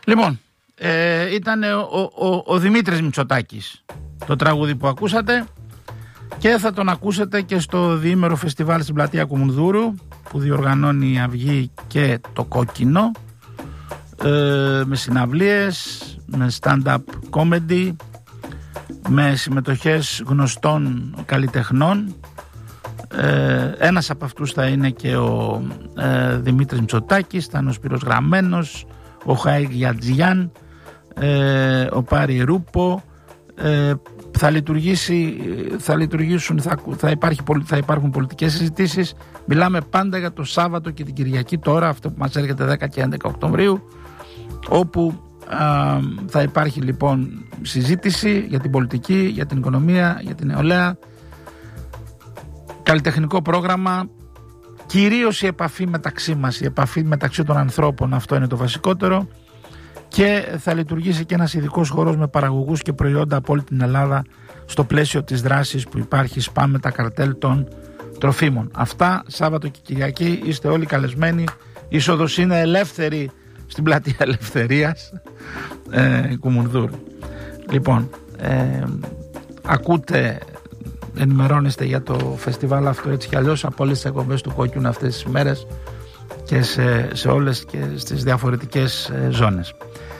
Λοιπόν, ήταν ο Δημήτρης Μητσοτάκης το τραγούδι που ακούσατε, και θα τον ακούσετε και στο διήμερο φεστιβάλ στην πλατεία Κουμουνδούρου που διοργανώνει η Αυγή και το Κόκκινο, με συναυλίες, με stand-up comedy, με συμμετοχές γνωστών καλλιτεχνών. Ένας από αυτούς θα είναι και ο Δημήτρης Μητσοτάκης, θα είναι ο Σπύρος Γραμμένος, ο Χάικ Γιατζιάν, ο Πάρη Ρούπο. Θα υπάρχουν πολιτικές συζητήσεις. Μιλάμε πάντα για το Σάββατο και την Κυριακή τώρα, αυτό που μας έρχεται 10 και 11 Οκτωβρίου, όπου θα υπάρχει λοιπόν συζήτηση για την πολιτική, για την οικονομία, για την νεολαία, καλλιτεχνικό πρόγραμμα, κυρίως η επαφή μεταξύ μας, η επαφή μεταξύ των ανθρώπων, αυτό είναι το βασικότερο, και θα λειτουργήσει και ένας ειδικός χώρος με παραγωγούς και προϊόντα από όλη την Ελλάδα στο πλαίσιο της δράσης που υπάρχει σπάμε τα καρτέλ των τροφίμων. Αυτά Σάββατο και Κυριακή, είστε όλοι καλεσμένοι. Η είσοδος είναι ελεύθερη στην πλατεία Ελευθερίας Κουμουνδούρου. Λοιπόν, ακούτε, ενημερώνεστε για το φεστιβάλ αυτό έτσι κι αλλιώς από όλες τις εκπομπές του Κόκκινου αυτές τις μέρες και σε όλες και στις διαφορετικές ζώνες.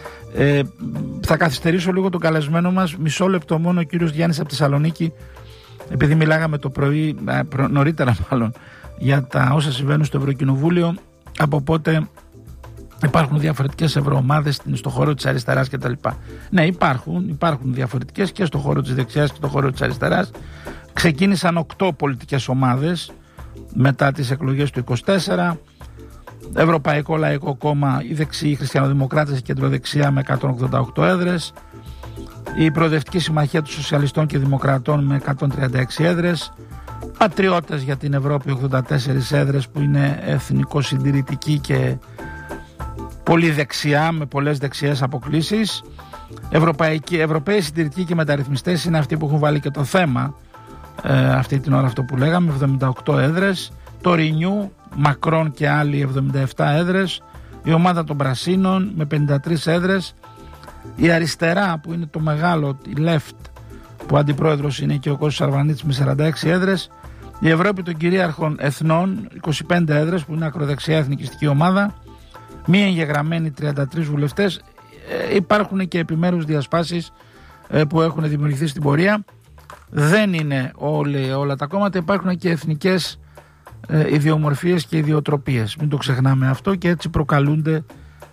Θα καθυστερήσω λίγο τον καλεσμένο μας, μισό λεπτό μόνο, ο κύριος Γιάννης από τη Θεσσαλονίκη, επειδή μιλάγαμε το πρωί, νωρίτερα μάλλον, για τα όσα συμβαίνουν στο Ευρωκοινοβούλιο, από πότε υπάρχουν διαφορετικές ευρωομάδες στον χώρο της αριστεράς κτλ. Ναι, υπάρχουν διαφορετικές και στον χώρο της δεξιάς και στον χώρο της αριστεράς. Ξεκίνησαν 8 πολιτικές ομάδες μετά τις εκλογές του 24. Ευρωπαϊκό Λαϊκό Κόμμα, οι δεξιοί, οι χριστιανοδημοκράτες, η κεντροδεξιά με 188 έδρες, η Προοδευτική Συμμαχία των Σοσιαλιστών και Δημοκρατών με 136 έδρες, Πατριώτες για την Ευρώπη 84 έδρες που είναι εθνικοσυντηρητική και πολύ δεξιά, με πολλές δεξιές αποκλίσεις. Ευρωπαίοι Συντηρητικοί και Μεταρρυθμιστές είναι αυτοί που έχουν βάλει και το θέμα αυτή την ώρα, αυτό που λέγαμε, 78 έδρες. Το Renew, Μακρόν και άλλοι 77 έδρες. Η ομάδα των Πρασίνων με 53 έδρες. Η αριστερά που είναι το μεγάλο, η Left, που αντιπρόεδρος είναι και ο Κώστας Αρβανίτης με 46 έδρες. Η Ευρώπη των Κυρίαρχων Εθνών 25 έδρες που είναι ακροδεξιά εθνικιστική ομάδα. Μία εγγεγραμμένη 33 βουλευτές. Υπάρχουν και επιμέρους διασπάσεις που έχουν δημιουργηθεί στην πορεία. Δεν είναι όλα τα κόμματα, υπάρχουν και εθνικές ιδιομορφίες και ιδιοτροπίες, μην το ξεχνάμε αυτό, και έτσι προκαλούνται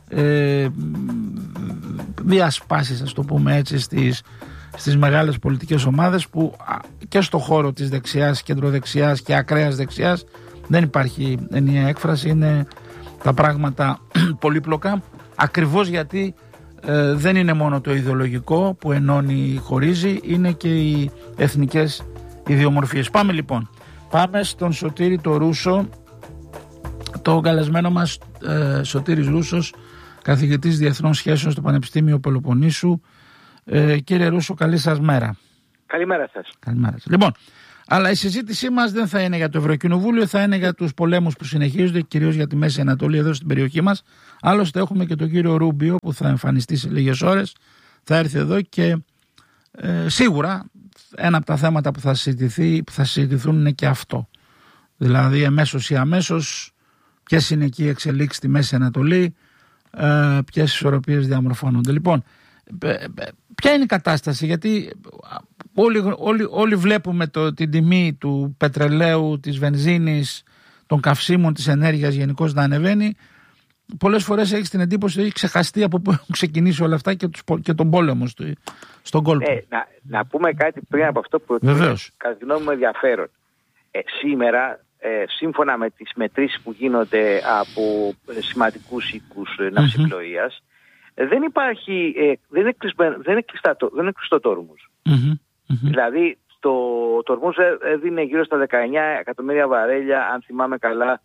διασπάσεις, ας το πούμε έτσι, στις μεγάλες πολιτικές ομάδες, που και στο χώρο της δεξιάς, κεντροδεξιάς και ακραίας δεξιάς δεν υπάρχει ενιαία έκφραση, είναι τα πράγματα πολύπλοκα, ακριβώς γιατί δεν είναι μόνο το ιδεολογικό που ενώνει, χωρίζει, είναι και οι εθνικές ιδιομορφίες. Πάμε λοιπόν. Πάμε στον Σωτήρη το Ρούσο, το καλεσμένο μας Σωτήρης Ρούσος, καθηγητής Διεθνών Σχέσεων στο Πανεπιστήμιο Πελοποννήσου. Κύριε Ρούσο, καλή σας μέρα. Καλημέρα σας. Καλημέρα σας. Λοιπόν, αλλά η συζήτησή μας δεν θα είναι για το Ευρωκοινοβούλιο, θα είναι για τους πολέμους που συνεχίζονται, κυρίως για τη Μέση Ανατολή εδώ στην περιοχή μας. Άλλωστε έχουμε και τον κύριο Ρούμπιο που θα εμφανιστεί σε λίγες ώρες, θα έρθει εδώ και σίγουρα ένα από τα θέματα που θα συζητηθούν είναι και αυτό. Δηλαδή εμέσως ή αμέσως ποιες είναι εκεί οι εξελίξεις στη Μέση Ανατολή, ποιες ισορροπίες διαμορφώνονται. Λοιπόν, ποια είναι η κατάσταση, γιατί όλοι βλέπουμε την τιμή του πετρελαίου, της βενζίνης, των καυσίμων, της ενέργειας γενικώς να ανεβαίνει. Πολλές φορές έχεις την εντύπωση ότι έχει ξεχαστεί από πού έχουν ξεκινήσει όλα αυτά και τον πόλεμο στον κόλπο. Να πούμε κάτι πριν από αυτό που κατά τη γνώμη μου ενδιαφέρον. Σήμερα, σύμφωνα με τις μετρήσεις που γίνονται από σημαντικούς οίκους ναυσιπλοείας, δεν υπάρχει, δεν είναι κλειστό το Ορμούζ. Δηλαδή το Ορμούζ δίνει γύρω στα 19 εκατομμύρια βαρέλια, αν θυμάμαι καλά,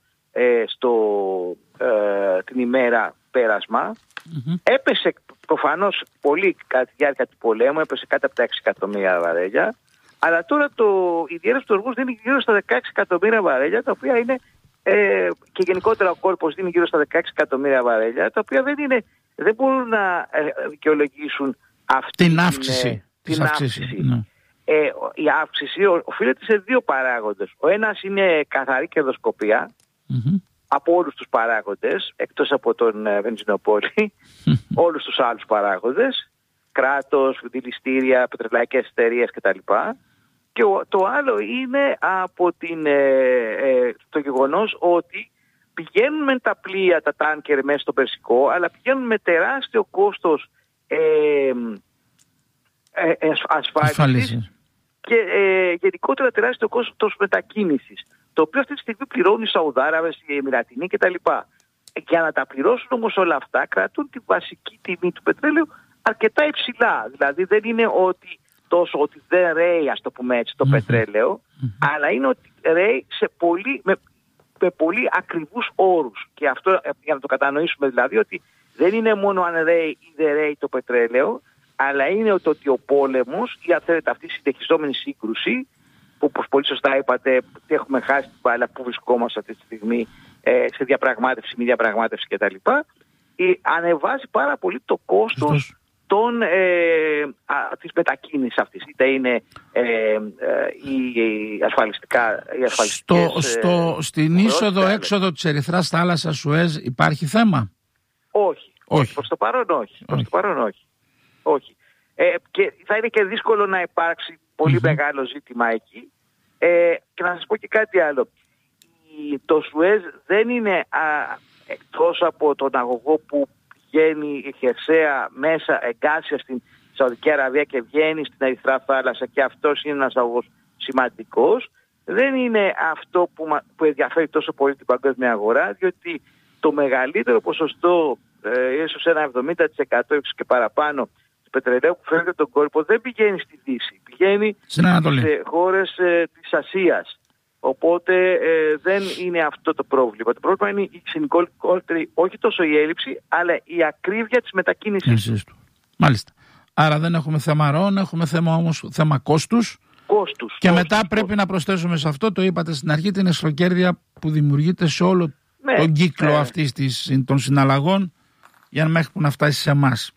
την ημέρα πέρασμα. Έπεσε προφανώς πολύ κατά τη διάρκεια του πολέμου, έπεσε κάτω από τα 6 εκατομμύρια βαρέλια, αλλά τώρα η διέρευση του Ορμούζ δίνει γύρω στα 16 εκατομμύρια βαρέλια, τα οποία είναι και γενικότερα ο κόλπος δίνει γύρω στα 16 εκατομμύρια βαρέλια, τα οποία δεν είναι δεν μπορούν να δικαιολογήσουν αυτή την αύξηση. Ναι. Η αύξηση οφείλεται σε δύο παράγοντες. Ο ένας είναι καθαρή κερδοσκοπία από όλους τους παράγοντες, εκτός από τον βενζινοπόλη, όλους τους άλλους παράγοντες, κράτος, δηληστήρια, πετρελαϊκές εταιρείες κτλ. Και το άλλο είναι από το γεγονός ότι πηγαίνουν με τα πλοία, τα τάνκερ μέσα στο Περσικό, αλλά πηγαίνουν με τεράστιο κόστος ασφάλισης και γενικότερα τεράστιο κόστος μετακίνησης, το οποίο αυτή τη στιγμή πληρώνουν οι Σαουδάραβες, οι Εμιρατινοί κτλ. Για να τα πληρώσουν όμως όλα αυτά, κρατούν τη βασική τιμή του πετρέλαιου αρκετά υψηλά. Δηλαδή δεν είναι ότι δεν ρέει, ας το πούμε έτσι, το πετρέλαιο, αλλά είναι ότι ρέει με πολύ ακριβούς όρους. Και αυτό για να το κατανοήσουμε, δηλαδή ότι δεν είναι μόνο αν ρέει ή δεν ρέει το πετρέλαιο, αλλά είναι ότι ο πόλεμος, ή αν θέλετε αυτή η συνεχιζόμενη σύγκρουση, που όπως πολύ σωστά είπατε έχουμε χάσει την μπάλα, που βρισκόμαστε αυτή τη στιγμή σε διαπραγμάτευση, μη διαπραγμάτευση κτλ. Ανεβάζει πάρα πολύ το κόστος της μετακίνησης αυτής. Είτε είναι οι ασφαλιστικές... Στην είσοδο-έξοδο της Ερυθράς θάλασσας Σουέζ υπάρχει θέμα? Όχι. Προς το παρόν όχι. Και θα είναι και δύσκολο να υπάρξει πολύ μεγάλο ζήτημα εκεί. Και να σας πω και κάτι άλλο. Το Σουέζ δεν είναι εκτός από τον αγωγό που βγαίνει χερσαία μέσα εγκάσια στην Σαουδική Αραβία και βγαίνει στην Ερυθρά θάλασσα, και αυτός είναι ένας αγωγός σημαντικός. Δεν είναι αυτό που ενδιαφέρει τόσο πολύ την παγκόσμια αγορά, διότι το μεγαλύτερο ποσοστό, ίσως ένα 70% και παραπάνω, του πετρελαίου που φέρνει τον κόλπο δεν πηγαίνει στη Δύση, πηγαίνει σε χώρες της Ασίας. Οπότε δεν είναι αυτό το πρόβλημα. Το πρόβλημα είναι όχι τόσο η έλλειψη, αλλά η ακρίβεια της μετακίνησης του. Μάλιστα. Άρα δεν έχουμε θέμα ροών, έχουμε θέμα κόστους. Και μετά πρέπει να προσθέσουμε σε αυτό, το είπατε στην αρχή, την εσχροκέρδεια που δημιουργείται σε όλο τον κύκλο αυτής των συναλλαγών, για να μέχρι που να φτάσει σε εμάς.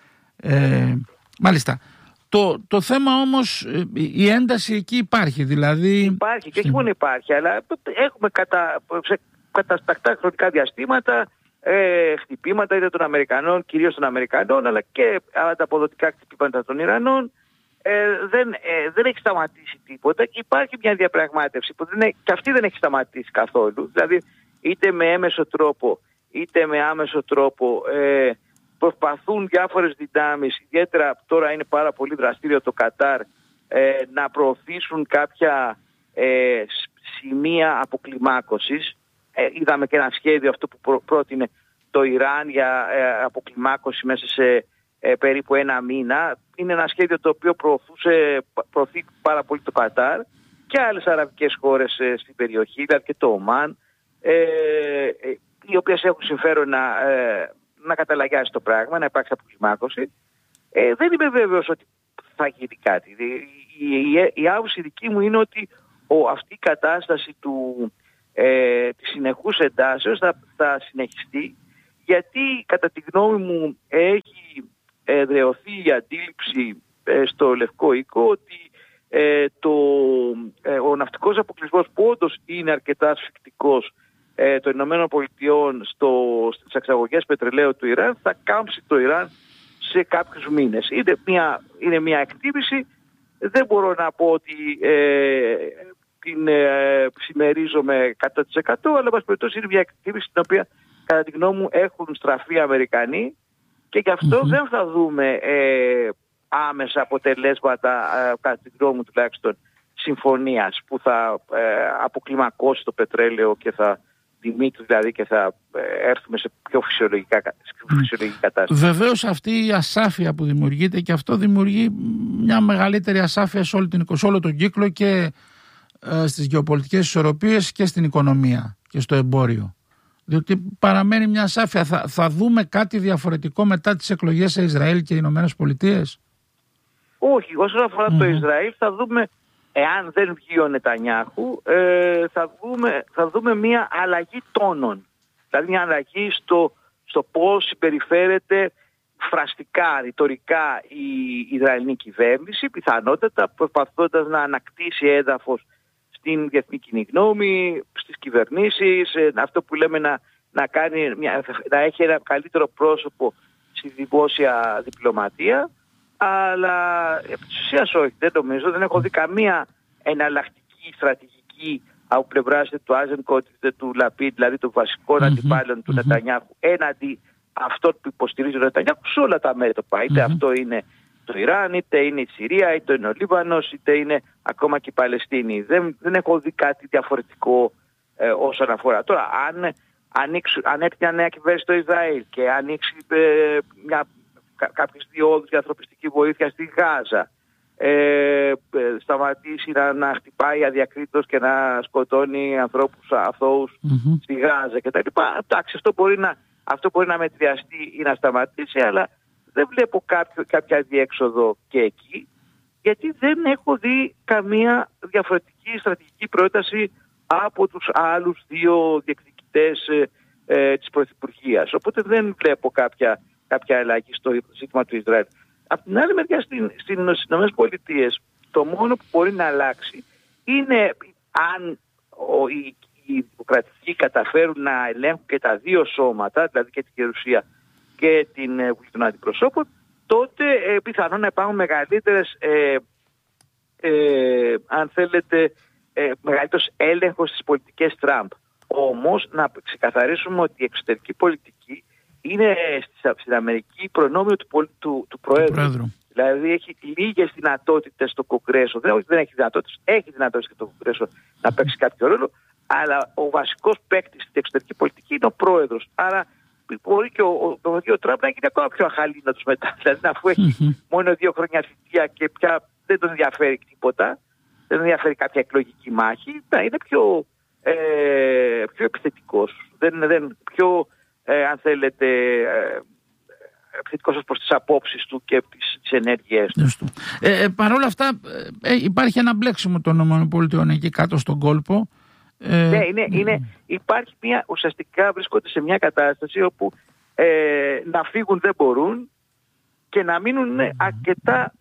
Μάλιστα. Το θέμα όμως, η ένταση εκεί υπάρχει, δηλαδή... Υπάρχει και όχι μόνο υπάρχει, αλλά έχουμε κατά τακτά χρονικά διαστήματα χτυπήματα είτε των Αμερικανών, κυρίως των Αμερικανών, αλλά και ανταποδοτικά χτυπήματα των Ιρανών. Δεν έχει σταματήσει τίποτα και υπάρχει μια διαπραγμάτευση που και αυτή δεν έχει σταματήσει καθόλου. Δηλαδή είτε με έμεσο τρόπο είτε με άμεσο τρόπο προσπαθούν διάφορες δυνάμεις, ιδιαίτερα τώρα είναι πάρα πολύ δραστήριο το Κατάρ, να προωθήσουν κάποια σημεία αποκλιμάκωσης. Είδαμε και ένα σχέδιο αυτό που πρότεινε το Ιράν για αποκλιμάκωση μέσα σε περίπου ένα μήνα. Είναι ένα σχέδιο το οποίο προωθεί πάρα πολύ το Κατάρ και άλλες αραβικές χώρες στην περιοχή, δηλαδή και το Ομάν, οι οποίες έχουν συμφέρον να καταλαγιάσει το πράγμα, να υπάρξει αποκλιμάκωση. Δεν είμαι βέβαιος ότι θα γίνει κάτι. Η άποψη δική μου είναι ότι αυτή η κατάσταση της συνεχούς εντάσεως θα συνεχιστεί, γιατί κατά τη γνώμη μου έχει εδραιωθεί η αντίληψη στο Λευκό Οίκο ότι ο ναυτικός αποκλεισμός, που όντως είναι αρκετά ασφικτικός των Ηνωμένων Πολιτειών στις εξαγωγές πετρελαίου του Ιράν, θα κάμψει το Ιράν σε κάποιους μήνες. Είναι μια εκτίμηση, δεν μπορώ να πω ότι την συμμερίζομαι 100%, αλλά μας περιπτώσει είναι μια εκτίμηση την οποία κατά τη γνώμη μου έχουν στραφεί οι Αμερικανοί και γι' αυτό δεν θα δούμε άμεσα αποτελέσματα, κατά τη γνώμη μου τουλάχιστον, συμφωνίας που θα αποκλιμακώσει το πετρέλαιο και θα τιμή του δηλαδή και θα έρθουμε σε πιο φυσιολογική κατάσταση. Βεβαίως αυτή η ασάφεια που δημιουργείται, και αυτό δημιουργεί μια μεγαλύτερη ασάφεια σε όλο τον κύκλο και στις γεωπολιτικές ισορροπίες και στην οικονομία και στο εμπόριο. Διότι παραμένει μια ασάφεια. Θα δούμε κάτι διαφορετικό μετά τις εκλογές σε Ισραήλ και οι Ηνωμένες Πολιτείες? Όχι, όσον αφορά το Ισραήλ θα δούμε, εάν δεν βγει ο Νετανιάχου, θα δούμε μια αλλαγή τόνων. Δηλαδή μια αλλαγή στο πώς συμπεριφέρεται φραστικά, ρητορικά η Ισραηλινή κυβέρνηση, πιθανότατα προσπαθώντας να ανακτήσει έδαφος στην διεθνή κοινή γνώμη, στις κυβερνήσεις, αυτό που λέμε να έχει ένα καλύτερο πρόσωπο στη δημόσια διπλωματία, αλλά επί της ουσίας όχι, δεν νομίζω, δεν έχω δει καμία εναλλακτική στρατηγική από πλευράς του Άιζενκοτ, του Λαπίντ, δηλαδή των βασικών αντιπάλων του Νετανιάχου, έναντι αυτόν που υποστηρίζει ο Νετανιάχου σε όλα τα μέτωπα. Είτε αυτό είναι το Ιράν, είτε είναι η Συρία, είτε είναι ο Λίβανος, είτε είναι ακόμα και η Παλαιστίνη. Δεν έχω δει κάτι διαφορετικό όσον αφορά. Τώρα, αν έρθει μια νέα κυβέρνηση στο Ισραήλ και ανοίξει κάποιες διόδους για ανθρωπιστική βοήθεια στη Γάζα, σταματήσει να χτυπάει αδιακρίτως και να σκοτώνει ανθρώπους αθώους στη Γάζα κτλ. Εντάξει, αυτό μπορεί να μετριαστεί ή να σταματήσει, αλλά δεν βλέπω κάποια διέξοδο και εκεί, γιατί δεν έχω δει καμία διαφορετική στρατηγική πρόταση από τους άλλους δύο διεκδικητές της Πρωθυπουργίας. Οπότε δεν βλέπω κάποια αλλαγή στο ζήτημα του Ισραήλ. Από την άλλη μεριά στις ΗΠΑ το μόνο που μπορεί να αλλάξει είναι αν οι δημοκρατικοί καταφέρουν να ελέγχουν και τα δύο σώματα, δηλαδή και την Γερουσία και την Βουλή των Αντιπροσώπων, τότε πιθανόν να υπάρχουν μεγαλύτερες, αν θέλετε, μεγαλύτερος έλεγχος στις πολιτικές Τραμπ. Όμως να ξεκαθαρίσουμε ότι η εξωτερική πολιτική είναι στην Αμερική προνόμιο του Προέδρου. Δηλαδή έχει λίγες δυνατότητες στο Κογκρέσο. Δεν έχει δυνατότητες, έχει δυνατότητες και το Κογκρέσο να παίξει κάποιο ρόλο, αλλά ο βασικός παίκτης στην εξωτερική πολιτική είναι ο Πρόεδρος. Άρα μπορεί και ο Τραμπ να γίνει ακόμα πιο αχαλήνατος μετά. Δηλαδή αφού έχει μόνο 2 χρόνια θητεία και πια δεν τον ενδιαφέρει τίποτα, δεν τον ενδιαφέρει κάποια εκλογική μάχη, να είναι πιο επιθετικός. Πιο, αν θέλετε, επιθετικός ως προς τις απόψεις του και τις ενέργειές του. Παρ' όλα αυτά υπάρχει ένα μπλέξιμο των ΗΠΑ εκεί κάτω στον κόλπο. Ναι, υπάρχει ουσιαστικά βρίσκονται σε μια κατάσταση όπου να φύγουν δεν μπορούν και να μείνουν αρκετά,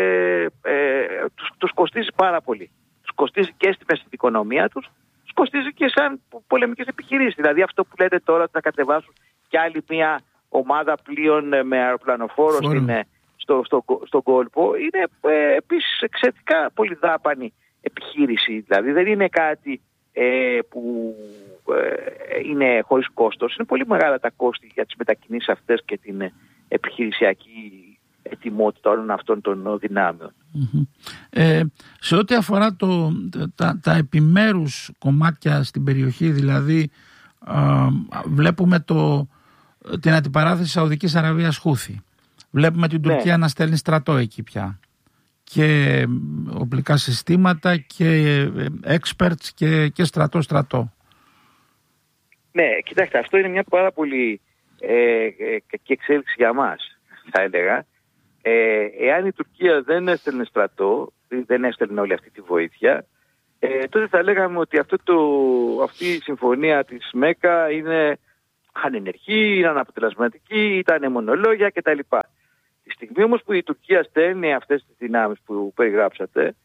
τους κοστίζει πάρα πολύ. Τους κοστίζει και στη μέση οικονομία τους, τους κοστίζει και σαν πολεμικές επιχειρήσεις. Δηλαδή αυτό που λέτε τώρα ότι θα κατεβάσουν κι άλλη μια ομάδα πλοίων με αεροπλανοφόρο στον κόλπο είναι επίσης εξαιρετικά πολύ δάπανη επιχείρηση. Δηλαδή δεν είναι κάτι που είναι χωρίς κόστος. Είναι πολύ μεγάλα τα κόστη για τις μετακινήσεις αυτές και την επιχειρησιακή ετοιμότητα όλων αυτών των δυνάμεων. Σε ό,τι αφορά τα επιμέρους κομμάτια στην περιοχή, δηλαδή βλέπουμε την αντιπαράθεση Σαουδικής Αραβίας Χούθη. Βλέπουμε την Τουρκία να στέλνει στρατό εκεί πια. Και οπλικά συστήματα και experts και στρατό. Ναι, κοιτάξτε, αυτό είναι μια πάρα πολύ κακή εξέλιξη για μας, θα έλεγα. Εάν η Τουρκία δεν έστελνε στρατό, δεν έστελνε όλη αυτή τη βοήθεια, τότε θα λέγαμε ότι αυτή η συμφωνία της ΜΕΚΑ είναι ανενεργή, είναι αναποτελεσματική, ήταν μονολόγια κτλ. Τη στιγμή όμως που η Τουρκία στέλνει αυτές τις δυνάμεις που περιγράψατε,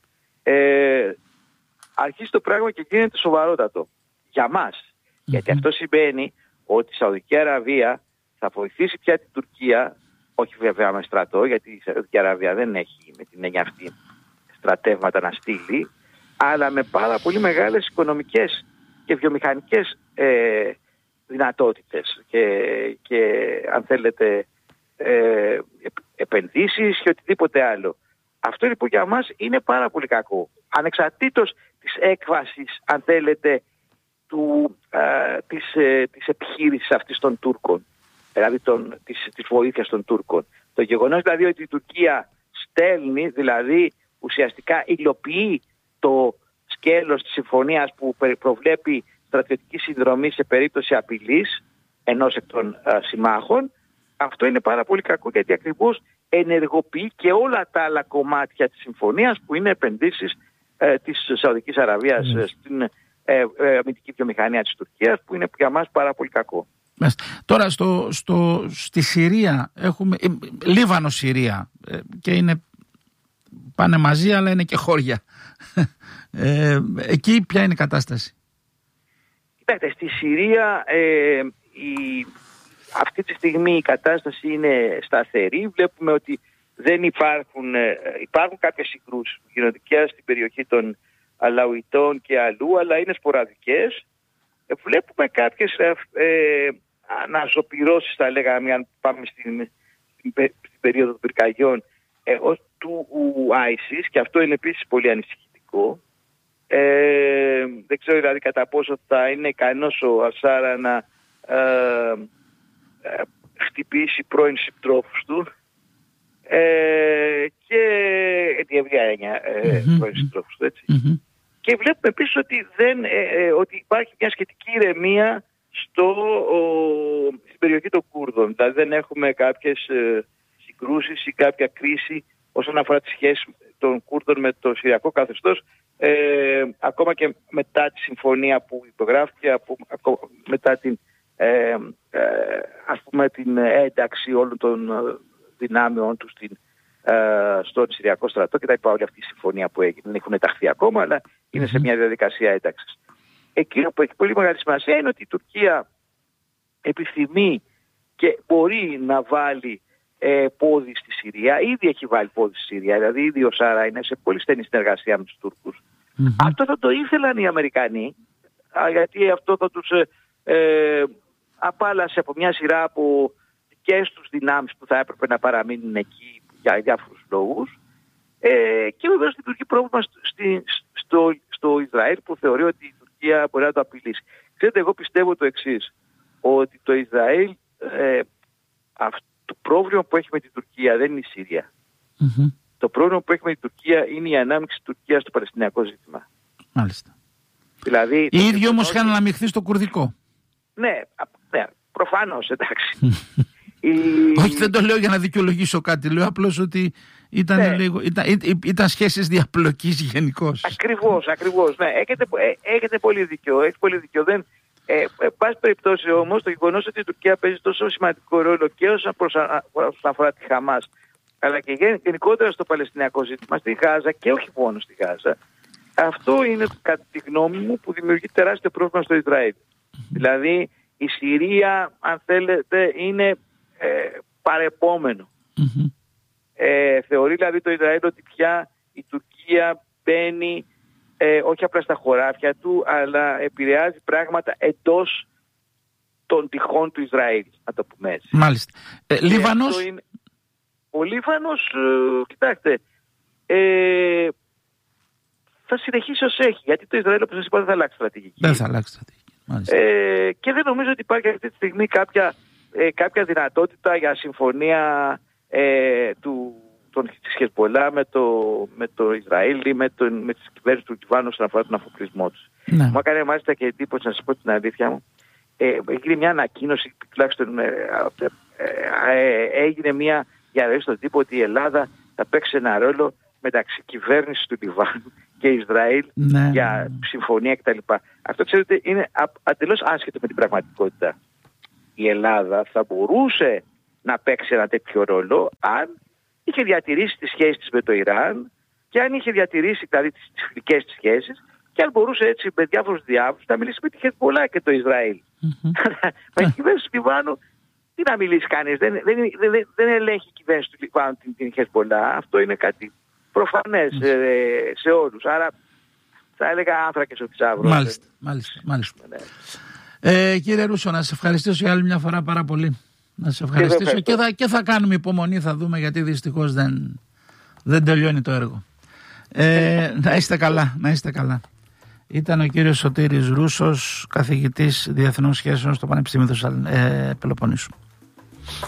αρχίζει το πράγμα και γίνεται σοβαρότατο για μας. Γιατί αυτό σημαίνει ότι η Σαουδική Αραβία θα βοηθήσει πια την Τουρκία, όχι βέβαια με στρατό, γιατί η Σαουδική Αραβία δεν έχει με την έννοια αυτή στρατεύματα να στείλει, αλλά με πάρα πολύ μεγάλες οικονομικές και βιομηχανικές δυνατότητες και αν θέλετε επενδύσεις και οτιδήποτε άλλο. Αυτό λοιπόν για μας είναι πάρα πολύ κακό. Ανεξαρτήτως της έκβασης, αν θέλετε, της επιχείρησης αυτής των Τούρκων, δηλαδή της βοήθειας των Τούρκων. Το γεγονός δηλαδή ότι η Τουρκία στέλνει, δηλαδή ουσιαστικά υλοποιεί το σκέλος της συμφωνίας που προβλέπει στρατιωτική συνδρομή σε περίπτωση απειλής ενός εκ των συμμάχων, αυτό είναι πάρα πολύ κακό, γιατί ακριβώς ενεργοποιεί και όλα τα άλλα κομμάτια της συμφωνίας που είναι επενδύσεις της Σαουδικής Αραβίας στην αμυντική βιομηχανία της Τουρκίας, που είναι για μας πάρα πολύ κακό. Τώρα στη Συρία έχουμε Λίβανο-Συρία και πάνε μαζί, αλλά είναι και χώρια. Εκεί ποια είναι η κατάσταση? Κοιτάξτε, στη Συρία αυτή τη στιγμή η κατάσταση είναι σταθερή. Βλέπουμε ότι δεν υπάρχουν κάποιες συγκρούσεις που γίνονται και στην περιοχή των Αλαουιτών και αλλού, αλλά είναι σποραδικές. Βλέπουμε κάποιες αναζωπυρώσεις, θα λέγαμε, αν πάμε στην περίοδο των πυρκαγιών του ISIS, και αυτό είναι επίσης πολύ ανησυχητικό. Δεν ξέρω δηλαδή κατά πόσο θα είναι ικανός ο Ασάρα να χτυπήσει πρώην συντρόφους του και την ευρεία έννοια πρώην συντρόφους του, έτσι. Και βλέπουμε επίσης ότι υπάρχει μια σχετική ηρεμία στην περιοχή των Κούρδων. Δηλαδή δεν έχουμε κάποιες συγκρούσεις ή κάποια κρίση όσον αφορά τις σχέσεις των Κούρδων με το Συριακό καθεστώς, ακόμα και μετά τη συμφωνία που υπογράφηκε, μετά την την ένταξη όλων των δυνάμεων του στον Συριακό στρατό και τα είπα, όλη αυτή η συμφωνία που έγινε. Δεν έχουν ενταχθεί ακόμα, αλλά είναι σε μια διαδικασία ένταξης. Εκείνο που έχει πολύ μεγάλη σημασία είναι ότι η Τουρκία επιθυμεί και μπορεί να βάλει πόδι στη Συρία. Ήδη έχει βάλει πόδι στη Συρία, δηλαδή ήδη ο Σάρα είναι σε πολύ στενή συνεργασία με τους Τούρκους. Αυτό θα το ήθελαν οι Αμερικανοί, γιατί αυτό θα τους απάλασε από μια σειρά από δικές τους δυνάμεις που θα έπρεπε να παραμείνουν εκεί για διάφορους λόγους. Και βεβαίως δημιουργεί πρόβλημα στο Ισραήλ, που θεωρεί ότι η Τουρκία μπορεί να το απειλήσει. Ξέρετε, εγώ πιστεύω το εξής, ότι το Ισραήλ, το πρόβλημα που έχει με την Τουρκία δεν είναι η Συρία. Το πρόβλημα που έχει με την Τουρκία είναι η ανάμειξη της Τουρκίας στο Παλαιστινιακό ζήτημα. Μάλιστα. Δηλαδή, οι ίδιοι όμως είχαν αναμειχθεί στο κουρδικό. Ναι, προφανώς, εντάξει. Όχι, δεν το λέω για να δικαιολογήσω κάτι. Λέω απλώς ότι ήταν σχέσεις διαπλοκής γενικώς. Ακριβώς. Ναι. Έχετε πολύ δίκιο. Δεν, πάση περιπτώσει όμως, το γεγονός ότι η Τουρκία παίζει τόσο σημαντικό ρόλο και όσον αφορά τη Χαμάς, αλλά και γενικότερα στο Παλαιστινιακό ζήτημα, στη Γάζα και όχι μόνο στη Γάζα, αυτό είναι κατά τη γνώμη μου που δημιουργεί τεράστιο πρόβλημα στο Ισραήλ. Δηλαδή η Συρία, αν θέλετε, είναι παρεπόμενο. Θεωρεί δηλαδή το Ισραήλ ότι πια η Τουρκία μπαίνει όχι απλά στα χωράφια του, αλλά επηρεάζει πράγματα εντός των τυχών του Ισραήλ, να το πούμε έτσι. Μάλιστα. Λίβανος. Ο Λίβανος, κοιτάξτε, θα συνεχίσει ως έχει, γιατί το Ισραήλ, όπως σας είπα, δεν θα αλλάξει στρατηγική. Δεν θα αλλάξει στρατηγική. Και δεν νομίζω ότι υπάρχει αυτή τη στιγμή κάποια δυνατότητα για συμφωνία της Χεσμολάχ με το Ισραήλ ή με τις κυβέρνησεις του Λιβάνου όσον αφορά τον αφοπλισμό τους. Ναι. Μου έκανε μάλιστα και εντύπωση, να σας πω την αλήθεια μου, έγινε μια ανακοίνωση, τουλάχιστον έγινε μια διαρροή στον τύπο ότι η Ελλάδα θα παίξει ένα ρόλο μεταξύ κυβέρνησης του Λιβάνου και Ισραήλ για συμφωνία κτλ. Αυτό, ξέρετε, είναι εντελώς άσχετο με την πραγματικότητα. Η Ελλάδα θα μπορούσε να παίξει ένα τέτοιο ρόλο αν είχε διατηρήσει τις σχέσεις της με το Ιράν και αν είχε διατηρήσει δηλαδή τις φιλικές της σχέσεις και αν μπορούσε έτσι με διάφορους διάβλους να μιλήσει με τη Χεσμολάχ και το Ισραήλ. Με την κυβέρνηση του Λιβάνου τι να μιλήσει κανείς, δεν ελέγχει η κυβέρνηση του Λιβάνου την Χεσμολάχ, αυτό είναι κάτι προφανές σε όλους, άρα θα έλεγα άνθρακες ο θησαύρος. Μάλιστα. Κύριε Ρούσο, να σας ευχαριστήσω για άλλη μια φορά πάρα πολύ. Να σας ευχαριστήσω και θα κάνουμε υπομονή, θα δούμε, γιατί δυστυχώς δεν τελειώνει το έργο. Να είστε καλά. Ήταν ο κύριος Σωτήρης Ρούσος, καθηγητής διεθνών σχέσεων στο Πανεπιστήμιο του Πελοποννήσου.